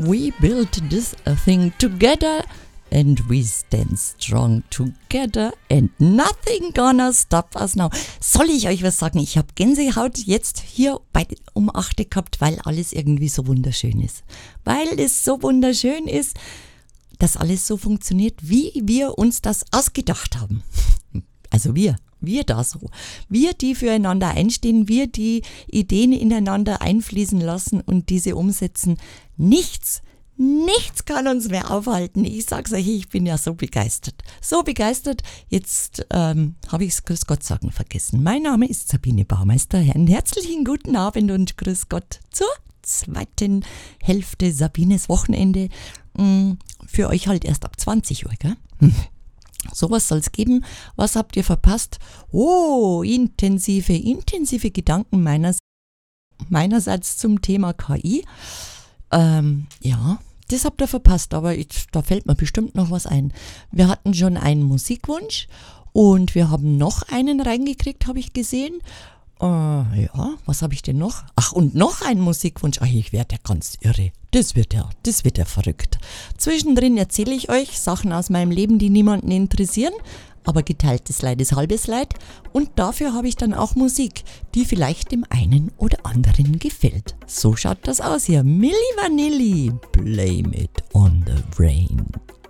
We built this thing together and we stand strong together and nothing gonna stop us now. Soll ich euch was sagen? Ich habe Gänsehaut jetzt hier um 8 gehabt, weil alles irgendwie so wunderschön ist. Weil es so wunderschön ist, dass alles so funktioniert, wie wir uns das ausgedacht haben. Also wir da so. Wir, die füreinander einstehen, wir, die Ideen ineinander einfließen lassen und diese umsetzen. Nichts kann uns mehr aufhalten. Ich sag's euch, ich bin ja so begeistert. So begeistert, jetzt habe ich das Grüß Gott sagen vergessen. Mein Name ist Sabine Baumeister. Einen herzlichen guten Abend und Grüß Gott zur zweiten Hälfte Sabines Wochenende. Für euch halt erst ab 20 Uhr, gell? Sowas soll es geben. Was habt ihr verpasst? Oh, intensive Gedanken meinerseits zum Thema KI. Ja, das habt ihr verpasst, aber da fällt mir bestimmt noch was ein. Wir hatten schon einen Musikwunsch und wir haben noch einen reingekriegt, habe ich gesehen. Ja, was habe ich denn noch? Ach, und noch einen Musikwunsch. Ach, ich werde ja ganz irre. Das wird ja verrückt. Zwischendrin erzähle ich euch Sachen aus meinem Leben, die niemanden interessieren. Aber geteiltes Leid ist halbes Leid. Und dafür habe ich dann auch Musik, die vielleicht dem einen oder anderen gefällt. So schaut das aus hier. Milli Vanilli, Blame It on the Rain.